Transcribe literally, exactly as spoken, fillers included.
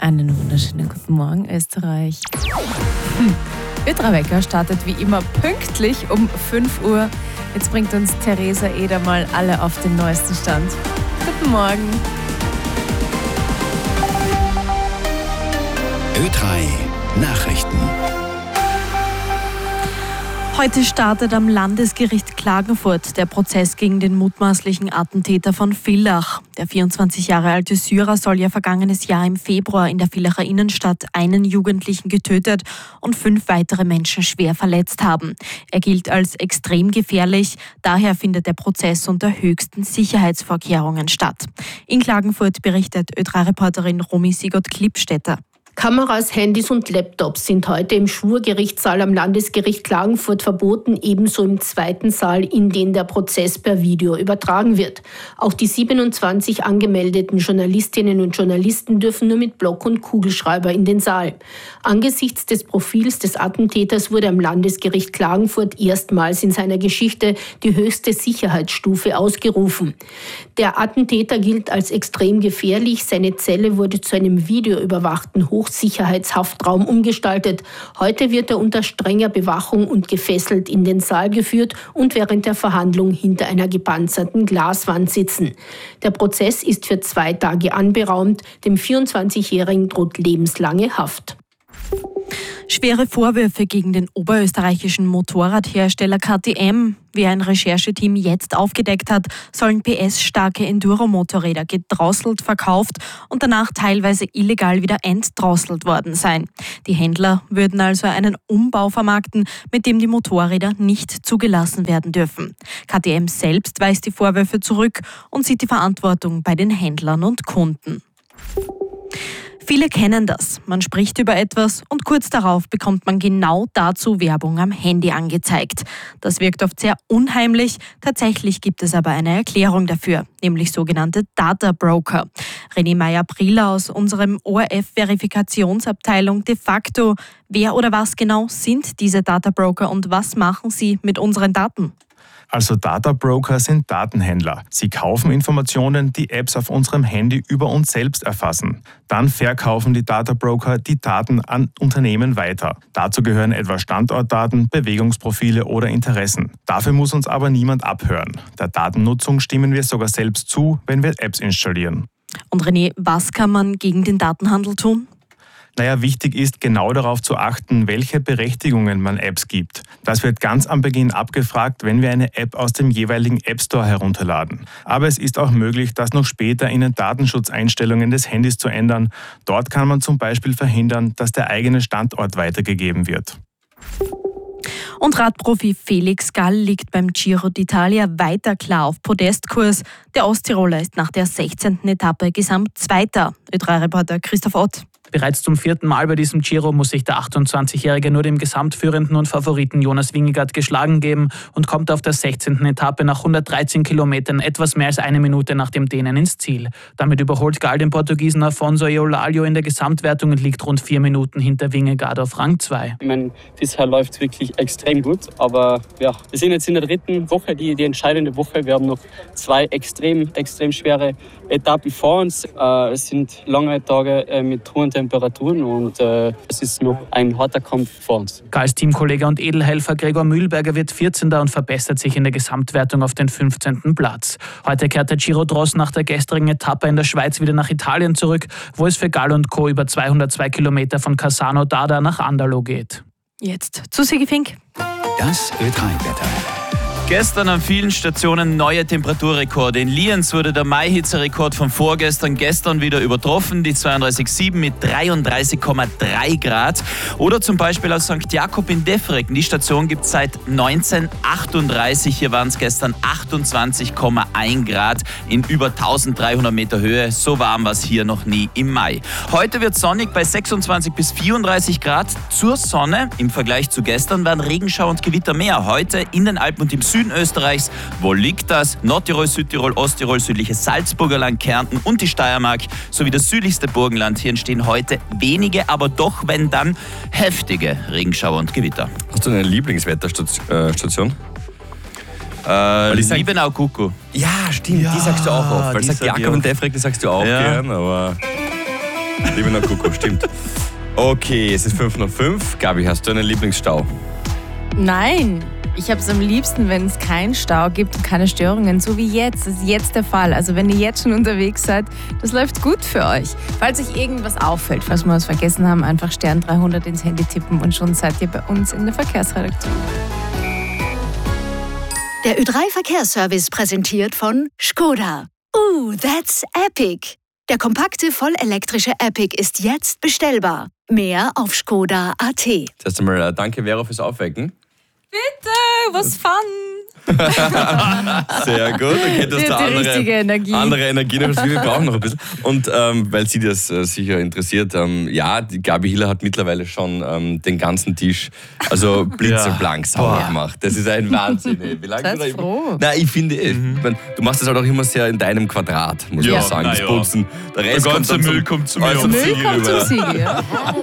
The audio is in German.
Einen wunderschönen guten Morgen, Österreich. Hm. Ö drei Wecker startet wie immer pünktlich um fünf Uhr. Jetzt bringt uns Theresa Eder mal alle auf den neuesten Stand. Guten Morgen. Ö drei Nachrichten. Heute startet am Landesgericht Klagenfurt der Prozess gegen den mutmaßlichen Attentäter von Villach. Der vierundzwanzig Jahre alte Syrer soll ja vergangenes Jahr im Februar in der Villacher Innenstadt einen Jugendlichen getötet und fünf weitere Menschen schwer verletzt haben. Er gilt als extrem gefährlich, daher findet der Prozess unter höchsten Sicherheitsvorkehrungen statt. In Klagenfurt berichtet Ö drei Reporterin Romy Sigurd-Klippstätter. Kameras, Handys und Laptops sind heute im Schwurgerichtssaal am Landesgericht Klagenfurt verboten, ebenso im zweiten Saal, in den der Prozess per Video übertragen wird. Auch die siebenundzwanzig angemeldeten Journalistinnen und Journalisten dürfen nur mit Block und Kugelschreiber in den Saal. Angesichts des Profils des Attentäters wurde am Landesgericht Klagenfurt erstmals in seiner Geschichte die höchste Sicherheitsstufe ausgerufen. Der Attentäter gilt als extrem gefährlich. Seine Zelle wurde zu einem videoüberwachten Hochsicherheitshaftraum umgestaltet. Heute wird er unter strenger Bewachung und gefesselt in den Saal geführt und während der Verhandlung hinter einer gepanzerten Glaswand sitzen. Der Prozess ist für zwei Tage anberaumt. Dem vierundzwanzigjährigen droht lebenslange Haft. Schwere Vorwürfe gegen den oberösterreichischen Motorradhersteller K T M. Wie ein Rechercheteam jetzt aufgedeckt hat, sollen P S-starke Enduro-Motorräder gedrosselt, verkauft und danach teilweise illegal wieder entdrosselt worden sein. Die Händler würden also einen Umbau vermarkten, mit dem die Motorräder nicht zugelassen werden dürfen. K T M selbst weist die Vorwürfe zurück und sieht die Verantwortung bei den Händlern und Kunden. Viele kennen das. Man spricht über etwas und kurz darauf bekommt man genau dazu Werbung am Handy angezeigt. Das wirkt oft sehr unheimlich. Tatsächlich gibt es aber eine Erklärung dafür, nämlich sogenannte Data Broker. René Meyer-Prieler aus unserem O R F-Verifikationsabteilung de facto. Wer oder was genau sind diese Data Broker und was machen sie mit unseren Daten? Also Data Broker sind Datenhändler. Sie kaufen Informationen, die Apps auf unserem Handy über uns selbst erfassen. Dann verkaufen die Data Broker die Daten an Unternehmen weiter. Dazu gehören etwa Standortdaten, Bewegungsprofile oder Interessen. Dafür muss uns aber niemand abhören. Der Datennutzung stimmen wir sogar selbst zu, wenn wir Apps installieren. Und René, was kann man gegen den Datenhandel tun? Naja, wichtig ist, genau darauf zu achten, welche Berechtigungen man Apps gibt. Das wird ganz am Beginn abgefragt, wenn wir eine App aus dem jeweiligen App Store herunterladen. Aber es ist auch möglich, das noch später in den Datenschutzeinstellungen des Handys zu ändern. Dort kann man zum Beispiel verhindern, dass der eigene Standort weitergegeben wird. Und Radprofi Felix Gall liegt beim Giro d'Italia weiter klar auf Podestkurs. Der Osttiroler ist nach der sechzehnten Etappe Gesamtzweiter. Ö drei Reporter Christoph Ott. Bereits zum vierten Mal bei diesem Giro muss sich der achtundzwanzigjährige nur dem Gesamtführenden und Favoriten Jonas Vingegaard geschlagen geben und kommt auf der sechzehnten Etappe nach hundertdreizehn Kilometern etwas mehr als eine Minute nach dem Dänen ins Ziel. Damit überholt Gall den Portugiesen Afonso Eulálio in der Gesamtwertung und liegt rund vier Minuten hinter Vingegaard auf Rang zwei. Ich meine, bisher läuft es wirklich extrem gut, aber ja, wir sind jetzt in der dritten Woche, die, die entscheidende Woche. Wir haben noch zwei extrem, extrem schwere Etappen vor uns. Äh, es sind lange Tage äh, mit hohen Temperaturen und äh, es ist noch ein harter Kampf vor uns. Galls Teamkollege und Edelhelfer Gregor Mühlberger wird vierzehnter und verbessert sich in der Gesamtwertung auf den fünfzehnten Platz. Heute kehrt der Giro Dross nach der gestrigen Etappe in der Schweiz wieder nach Italien zurück, wo es für Gall und Co. über zweihundertzwei Kilometer von Cassano d'Adda nach Andalo geht. Jetzt zu Sigi Fink. Das Ö drei Wetter. Gestern an vielen Stationen neue Temperaturrekorde. In Lienz wurde der Mai-Hitzerekord von vorgestern gestern wieder übertroffen, die zweiunddreißig Komma sieben mit dreiunddreißig Komma drei Grad. Oder zum Beispiel aus Sankt Jakob in Defregen. Die Station gibt es seit neunzehnhundertachtunddreißig. Hier waren es gestern achtundzwanzig Komma eins Grad in über eintausenddreihundert Meter Höhe. So warm war es hier noch nie im Mai. Heute wird sonnig bei sechsundzwanzig bis vierunddreißig Grad. Zur Sonne im Vergleich zu gestern werden Regenschauer und Gewitter mehr. Heute in den Alpen und im Süden Österreichs. Wo liegt das? Nordtirol, Südtirol, Osttirol, südliches Salzburger Land, Kärnten und die Steiermark sowie das südlichste Burgenland. Hier entstehen heute wenige, aber doch, wenn dann, heftige Regenschauer und Gewitter. Hast du eine Lieblingswetterstation? Äh, Liebenau Kuckuck. Ja, stimmt, ja, die sagst du auch oft. Weil sagt Jakob und Defreg, die sagst du auch ja. gern, aber... Liebe nach Kuckuck, stimmt. Okay, es ist fünf nach fünf. Gabi, hast du einen Lieblingsstau? Nein, ich habe es am liebsten, wenn es keinen Stau gibt und keine Störungen, so wie jetzt. Das ist jetzt der Fall. Also wenn ihr jetzt schon unterwegs seid, das läuft gut für euch. Falls euch irgendwas auffällt, falls wir was vergessen haben, einfach Stern dreihundert ins Handy tippen und schon seid ihr bei uns in der Verkehrsredaktion. Der Ö drei Verkehrsservice präsentiert von Skoda. Uh, that's epic! Der kompakte, vollelektrische Epic ist jetzt bestellbar. Mehr auf skoda punkt a t. Zuerst einmal äh, danke, Vera, fürs Aufwecken. Bitte, was fun! Sehr gut, okay, das ist die andere, richtige Energie. andere Energie, wir brauchen noch ein bisschen. Und ähm, weil Sie das äh, sicher interessiert, ähm, ja, die Gabi Hiller hat mittlerweile schon ähm, den ganzen Tisch also blitzeblank sauber gemacht. Das ist ein Wahnsinn. Ey. Wie lange Seid froh. Nein, ich finde, mhm. ich mein, du machst das halt auch immer sehr in deinem Quadrat, muss ja, man sagen. Das ja. Putzen. Der Rest Der ganze kommt Müll zum, kommt zu mir. also Müll kommt zum Sieg, ja.